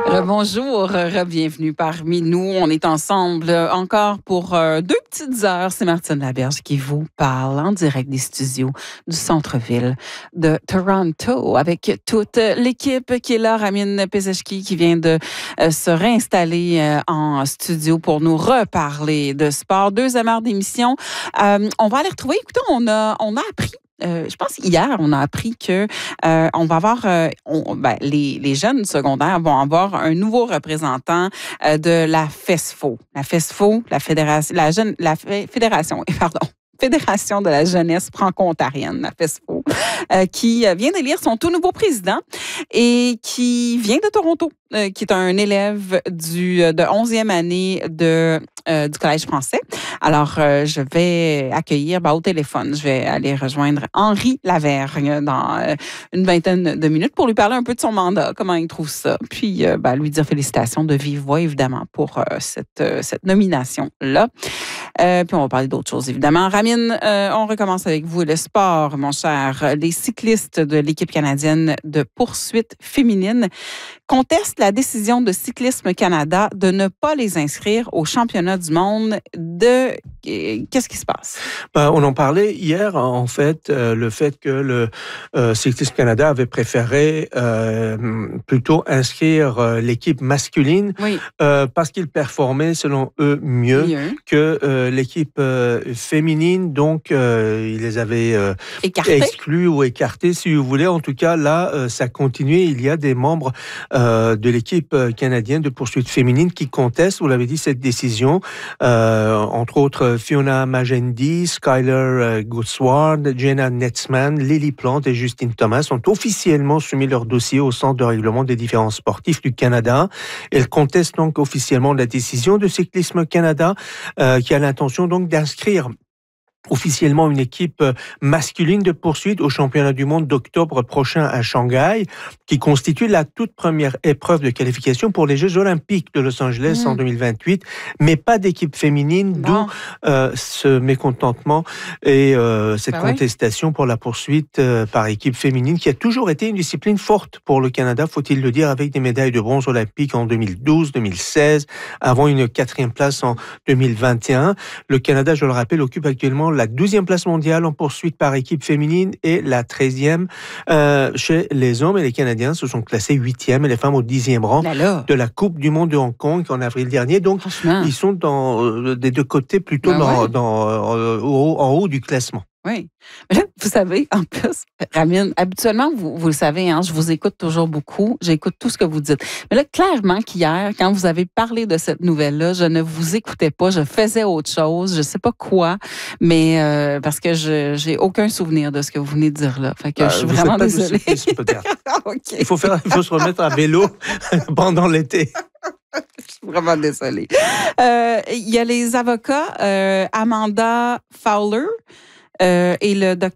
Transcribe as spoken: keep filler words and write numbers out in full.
Rebonjour, bienvenue parmi nous. On est ensemble encore pour euh, deux petites heures. C'est Martine Laberge qui vous parle en direct des studios du centre-ville de Toronto avec toute l'équipe qui est là. Ramin Pezeshki qui vient de euh, se réinstaller euh, en studio pour nous reparler de sport. Deuxième heure d'émission. Euh, on va aller retrouver. Écoutez, on a, on a appris. Euh, je pense hier, on a appris que euh, on va avoir euh, on, ben, les, les jeunes secondaires vont avoir un nouveau représentant euh, de la FESFO. La FESFO, la fédération, la jeune, la fédération, pardon. Fédération de la jeunesse franco-ontarienne, la FESFO, euh, qui vient d'élire son tout nouveau président et qui vient de Toronto, euh, qui est un élève du, de onzième année de, euh, du Collège français. Alors, euh, je vais accueillir ben, au téléphone, je vais aller rejoindre Henri Lavergne dans euh, une vingtaine de minutes pour lui parler un peu de son mandat, comment il trouve ça, puis euh, ben, lui dire félicitations de vive voix, évidemment, pour euh, cette, euh, cette nomination-là. Euh, puis on va parler d'autres choses, évidemment. Ramin, euh, on recommence avec vous. Le sport, mon cher. Les cyclistes de l'équipe canadienne de poursuite féminine contestent la décision de Cyclisme Canada de ne pas les inscrire au championnat du monde. De Qu'est-ce qui se passe? Ben, on en parlait hier, en fait, euh, le fait que le euh, Cyclisme Canada avait préféré euh, plutôt inscrire euh, l'équipe masculine oui. euh, parce qu'ils performaient, selon eux, mieux, mieux. que euh, l'équipe euh, féminine. Donc, euh, ils les avaient euh, exclus ou écartés, si vous voulez. En tout cas, là, euh, ça continue. Il y a des membres euh, de l'équipe canadienne de poursuite féminine qui contestent, vous l'avez dit, cette décision. Euh, entre autres, Fiona Magendie, Skyler Goodsward, Jenna Netzman, Lily Plante et Justine Thomas ont officiellement soumis leur dossier au Centre de règlement des différends sportifs du Canada. Elles contestent donc officiellement la décision de Cyclisme Canada euh, qui a l'intention donc d'inscrire officiellement une équipe masculine de poursuite au championnat du monde d'octobre prochain à Shanghai, qui constitue la toute première épreuve de qualification pour les Jeux olympiques de Los Angeles mmh. en deux mille vingt-huit, mais pas d'équipe féminine, bon. d'où euh, ce mécontentement et euh, cette ben contestation oui. pour la poursuite euh, par équipe féminine, qui a toujours été une discipline forte pour le Canada, faut-il le dire, avec des médailles de bronze olympiques en deux mille douze, deux mille seize, avant une quatrième place en deux mille vingt et un. Le Canada, je le rappelle, occupe actuellement la douzième place mondiale en poursuite par équipe féminine et la treizième euh, chez les hommes. Et les Canadiens se sont classés huitième et les femmes au dixième rang Alors. de la Coupe du monde de Hong Kong en avril dernier. Donc, ils sont dans, euh, des deux côtés plutôt ben dans, ouais. dans, euh, au, en haut du classement. Oui. Mais là, vous savez, en plus, Ramin, habituellement, vous, vous le savez, hein, je vous écoute toujours beaucoup. J'écoute tout ce que vous dites. Mais là, clairement qu'hier, quand vous avez parlé de cette nouvelle-là, je ne vous écoutais pas. Je faisais autre chose. Je ne sais pas quoi, mais euh, parce que je j'ai aucun souvenir de ce que vous venez de dire là. Fait que euh, je suis vraiment désolée. Peut-être. okay. Il faut faire, il faut se remettre à vélo pendant l'été. Je suis vraiment désolée. Euh, il y a les avocats euh, Amanda Fowler. Euh, et le docteur